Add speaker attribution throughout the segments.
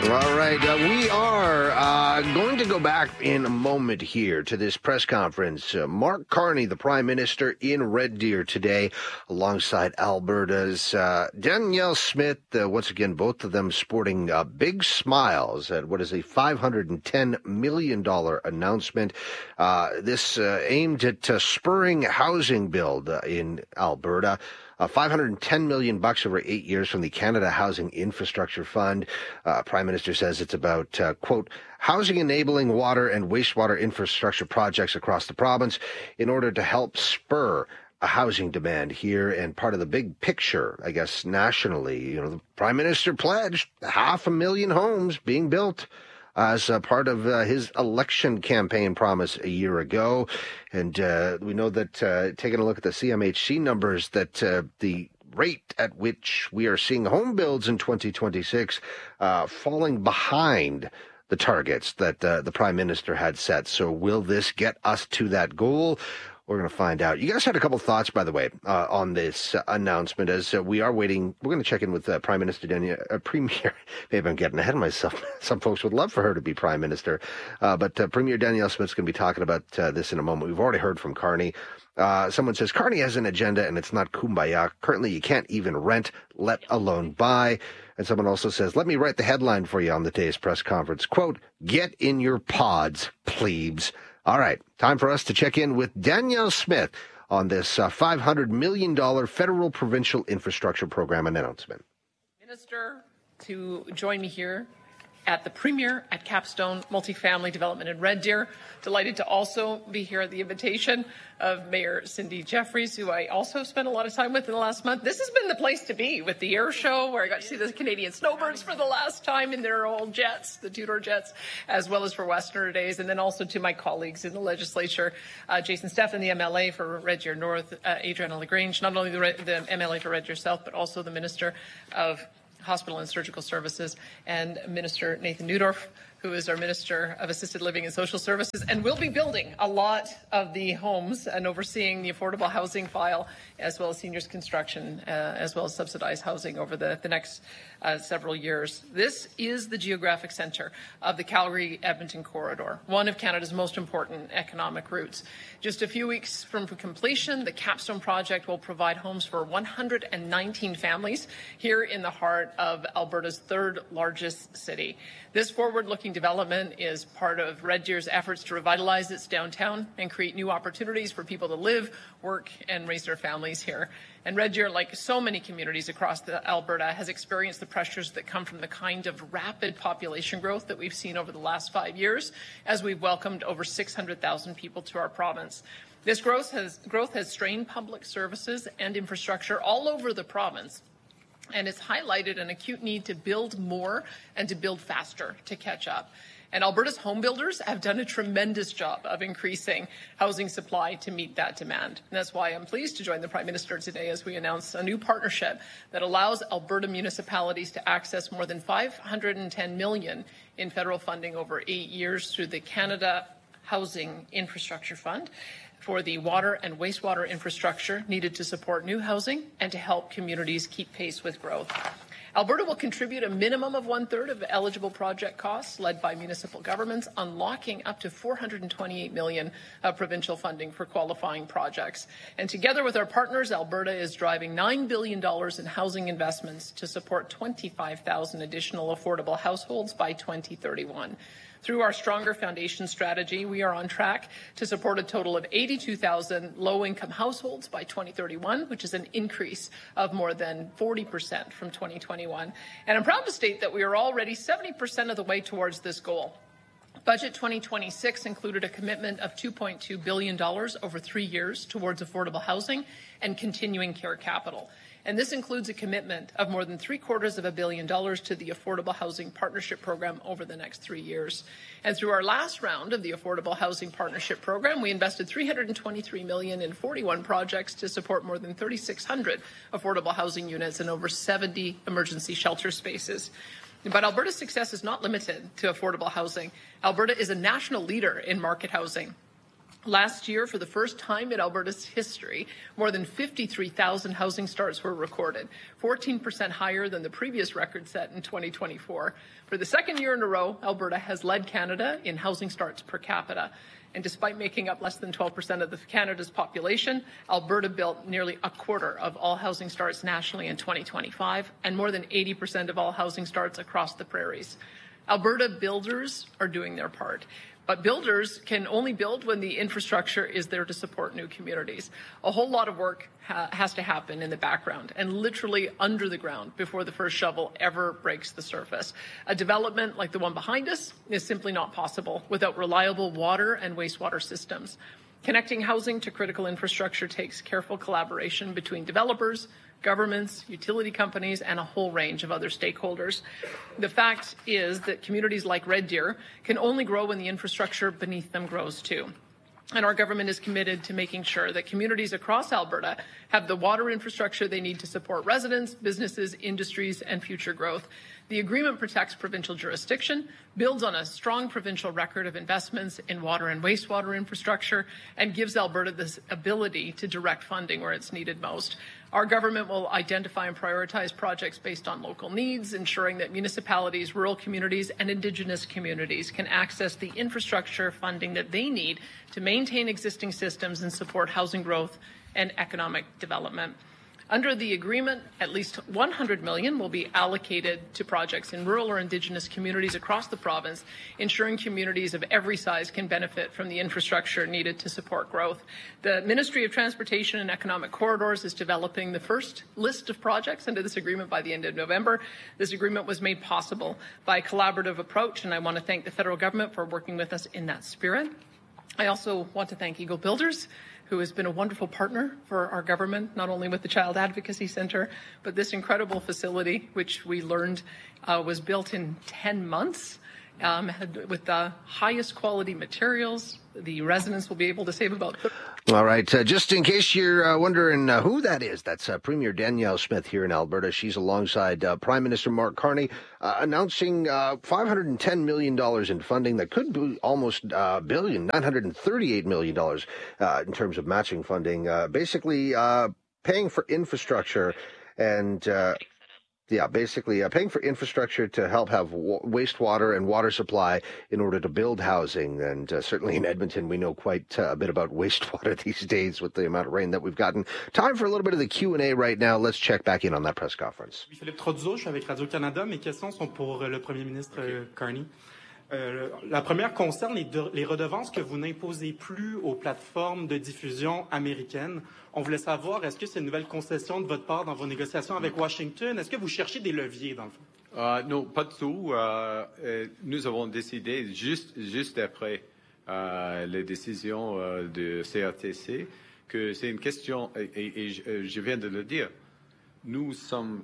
Speaker 1: All right, we are going to go back in a moment here to this press conference. Mark Carney, the Prime Minister, in Red Deer today, alongside Alberta's Danielle Smith. Once again, both of them sporting big smiles at what is a $510 million announcement. This aimed at spurring housing build in Alberta. $510 million over 8 years from the Canada Housing Infrastructure Fund. Prime Minister says it's about, quote, housing enabling water and wastewater infrastructure projects across the province in order to help spur a housing demand here. And part of the big picture, I guess, nationally, the Prime Minister pledged 500,000 homes being built as part of his election campaign promise a year ago. And we know that, taking a look at the CMHC numbers, that the rate at which we are seeing home builds in 2026 falling behind the targets that the Prime Minister had set. So will this get us to that goal? We're going to find out. You guys had a couple thoughts, by the way, on this announcement as we are waiting. We're going to check in with Prime Minister Premier. Maybe I'm getting ahead of myself. Some folks would love for her to be Prime Minister. But Premier Danielle Smith's going to be talking about this in a moment. We've already heard from Carney. Someone says, Carney has an agenda and it's not kumbaya. Currently, you can't even rent, let alone buy. And someone also says, let me write the headline for you on the day's press conference. Quote, get in your pods, plebes. All right, time for us to check in with Danielle Smith on this $500 million federal provincial infrastructure program announcement.
Speaker 2: Minister, to join me here at the Premier at Capstone Multifamily Development in Red Deer. Delighted to also be here at the invitation of Mayor Cindy Jeffries, who I also spent a lot of time with in the last month. This has been the place to be with the air show, where I got to see the Canadian Snowbirds for the last time in their old jets, the two-door jets, as well as for Westerner Days, and then also to my colleagues in the legislature, Jason Steffen, the MLA for Red Deer North, Adriana LaGrange, not only the MLA for Red Deer South, but also the Minister of Hospital and Surgical Services, and Minister Nathan Neudorf, who is our Minister of Assisted Living and Social Services, and will be building a lot of the homes and overseeing the affordable housing file, as well as seniors construction, as well as subsidized housing over the next several years. This is the geographic center of the Calgary-Edmonton corridor, one of Canada's most important economic routes. Just a few weeks from completion, the Capstone project will provide homes for 119 families here in the heart of Alberta's third largest city. This forward-looking development is part of Red Deer's efforts to revitalize its downtown and create new opportunities for people to live, work, and raise their families here. And Red Deer, like so many communities across Alberta, has experienced the pressures that come from the kind of rapid population growth that we've seen over the last 5 years, as we've welcomed over 600,000 people to our province. This growth has strained public services and infrastructure all over the province, and it's highlighted an acute need to build more and to build faster to catch up. And Alberta's home builders have done a tremendous job of increasing housing supply to meet that demand. And that's why I'm pleased to join the Prime Minister today as we announce a new partnership that allows Alberta municipalities to access more than $510 million in federal funding over 8 years through the Canada Housing Infrastructure Fund for the water and wastewater infrastructure needed to support new housing and to help communities keep pace with growth. Alberta will contribute a minimum of 1/3 of eligible project costs led by municipal governments, unlocking up to $428 million of provincial funding for qualifying projects. And together with our partners, Alberta is driving $9 billion in housing investments to support 25,000 additional affordable households by 2031. Through our Stronger Foundation strategy, we are on track to support a total of 82,000 low-income households by 2031, which is an increase of more than 40% from 2021. And I'm proud to state that we are already 70% of the way towards this goal. Budget 2026 included a commitment of $2.2 billion over 3 years towards affordable housing and continuing care capital. And this includes a commitment of more than $750 million to the Affordable Housing Partnership Program over the next 3 years. And through our last round of the Affordable Housing Partnership Program, we invested $323 million in 41 projects to support more than 3,600 affordable housing units and over 70 emergency shelter spaces. But Alberta's success is not limited to affordable housing. Alberta is a national leader in market housing. Last year, for the first time in Alberta's history, more than 53,000 housing starts were recorded, 14% higher than the previous record set in 2024. For the second year in a row, Alberta has led Canada in housing starts per capita. And despite making up less than 12% of Canada's population, Alberta built nearly a quarter of all housing starts nationally in 2025 and more than 80% of all housing starts across the prairies. Alberta builders are doing their part. But builders can only build when the infrastructure is there to support new communities. A whole lot of work has to happen in the background and literally under the ground before the first shovel ever breaks the surface. A development like the one behind us is simply not possible without reliable water and wastewater systems. Connecting housing to critical infrastructure takes careful collaboration between developers, governments, utility companies, and a whole range of other stakeholders. The fact is that communities like Red Deer can only grow when the infrastructure beneath them grows too. And our government is committed to making sure that communities across Alberta have the water infrastructure they need to support residents, businesses, industries, and future growth. The agreement protects provincial jurisdiction, builds on a strong provincial record of investments in water and wastewater infrastructure, and gives Alberta this ability to direct funding where it's needed most. Our government will identify and prioritize projects based on local needs, ensuring that municipalities, rural communities, and Indigenous communities can access the infrastructure funding that they need to maintain existing systems and support housing growth and economic development. Under the agreement, at least $100 million will be allocated to projects in rural or Indigenous communities across the province, ensuring communities of every size can benefit from the infrastructure needed to support growth. The Ministry of Transportation and Economic Corridors is developing the first list of projects under this agreement by the end of November. This agreement was made possible by a collaborative approach, and I want to thank the federal government for working with us in that spirit. I also want to thank Eagle Builders, who has been a wonderful partner for our government, not only with the Child Advocacy Centre, but this incredible facility, which we learned was built in 10 months with the highest quality materials. The residents will be able to save about...
Speaker 1: All right. Just in case you're wondering who that is, that's Premier Danielle Smith here in Alberta. She's alongside Prime Minister Mark Carney announcing $510 million in funding that could be almost billion, $938 million in terms of matching funding, basically paying for infrastructure and... paying for infrastructure to help have wastewater and water supply in order to build housing. And certainly in Edmonton, we know quite a bit about wastewater these days with the amount of rain that we've gotten. Time for a little bit of the Q&A right now. Let's check back in on that press conference.
Speaker 3: Philippe Trotteau, je suis avec Radio-Canada. Mes questions sont pour le Premier ministre Carney. La première concerne les redevances que vous n'imposez plus aux plateformes de diffusion américaines. On voulait savoir, est-ce que c'est une nouvelle concession de votre part dans vos négociations avec Washington? Est-ce que vous cherchez des leviers, dans le fond?
Speaker 4: Non, pas du tout. Nous avons décidé, juste après les décisions de CRTC, que c'est une question, et je viens de le dire, nous sommes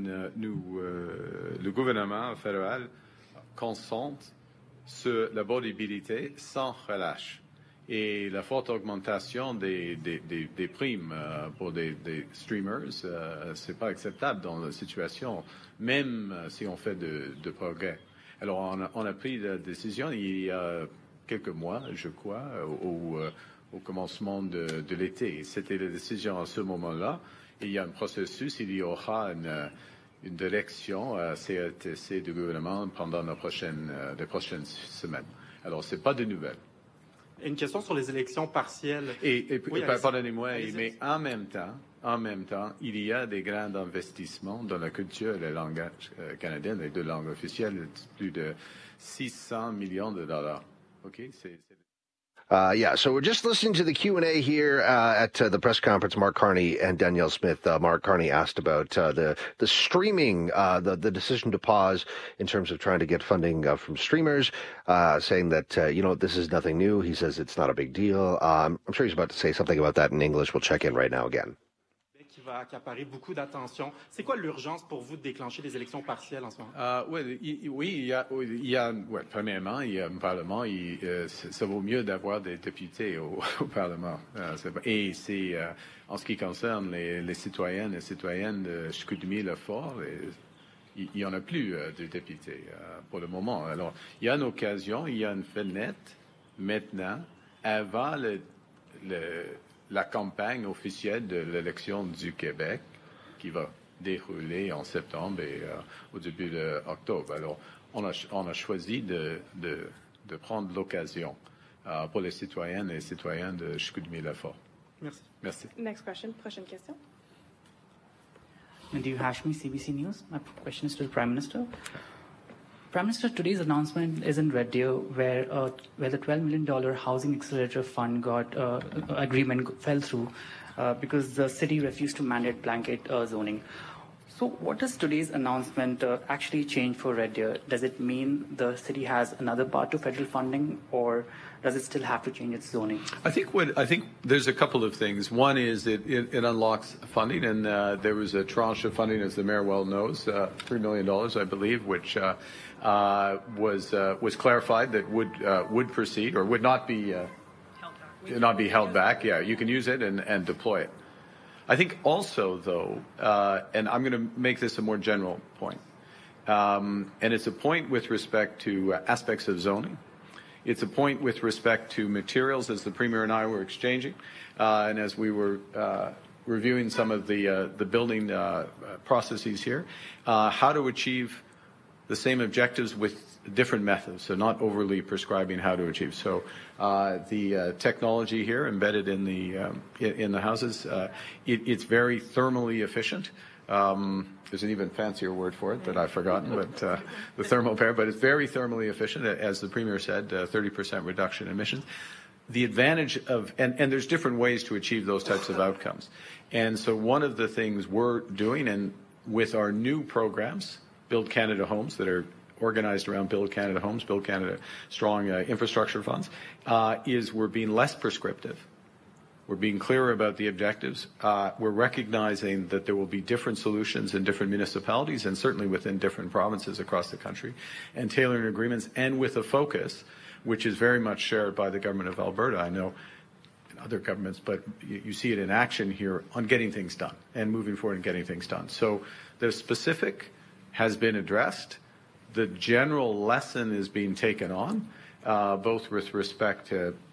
Speaker 4: le gouvernement fédéral concentre sur l'abordabilité sans relâche. Et la forte augmentation des primes pour des streamers, c'est pas acceptable dans la situation, même si on fait de progrès. Alors, on a pris la décision il y a quelques mois, je crois, au commencement de l'été. C'était la décision à ce moment-là. Il y a un processus, il y aura une direction CRTC du gouvernement pendant les prochaines semaines. Alors, c'est pas de nouvelles.
Speaker 3: Une question sur les élections partielles.
Speaker 4: Oui, pardonnez-moi, mais en même temps, il y a des grands investissements dans la culture et le langage canadien, les deux langues officielles, plus de 600 millions de dollars. OK?
Speaker 1: So we're just listening to the Q&A here at the press conference. Mark Carney and Danielle Smith. Mark Carney asked about the streaming, the decision to pause in terms of trying to get funding from streamers, saying that, this is nothing new. He says it's not a big deal. I'm sure he's about to say something about that in English. We'll check in right now again.
Speaker 3: Qui va accaparer beaucoup d'attention. C'est quoi l'urgence pour vous de déclencher des élections partielles en ce moment?
Speaker 4: Premièrement, il y a un Parlement. Ça vaut mieux d'avoir des députés au Parlement. Et c'est, en ce qui concerne les citoyennes et citoyennes de Chicoutimi-Lefort, il n'y en a plus de députés pour le moment. Alors, il y a une occasion, il y a une fenêtre maintenant avant la campagne officielle de l'élection du Québec qui va dérouler en septembre et au début d'octobre. Alors, on a choisi de prendre l'occasion pour les citoyennes et citoyens de Chicoutimi-Lefort.
Speaker 3: Merci.
Speaker 4: Merci.
Speaker 5: Next question. Prochaine question.
Speaker 6: Nadeem Hashmi, CBC News. My question is to the Prime Minister. Prime Minister, today's announcement is in Red Deer, where the $12 million Housing Accelerator Fund agreement fell through because the city refused to mandate blanket zoning. So what does today's announcement actually change for Red Deer? Does it mean the city has another part to federal funding, or does it still have to change its zoning?
Speaker 4: I think there's a couple of things. One is it unlocks funding, and there was a tranche of funding, as the mayor well knows, $3 million, I believe, which was clarified that would proceed or would not be held back. Yeah, you can use it and deploy it. I think also, though, and I'm going to make this a more general point, and it's a point with respect to aspects of zoning. It's a point with respect to materials, as the Premier and I were exchanging, and as we were reviewing some of the building processes here, how to achieve the same objectives with different methods, so not overly prescribing how to achieve. So the technology here embedded in the houses, it's very thermally efficient. There's an even fancier word for it that I've forgotten, but the thermal pair. But it's very thermally efficient, as the Premier said, 30% reduction in emissions. The advantage of, and there's different ways to achieve those types of outcomes. And so one of the things we're doing, and with our new programs, Build Canada Homes, that are organized around Build Canada Homes, Build Canada Strong infrastructure funds, is we're being less prescriptive. We're being clearer about the objectives. We're recognizing that there will be different solutions in different municipalities and certainly within different provinces across the country, and tailoring agreements, and with a focus which is very much shared by the government of Alberta. I know in other governments, but you see it in action here on getting things done and moving forward and getting things done. So the specific has been addressed. The general lesson is being taken on, both with respect to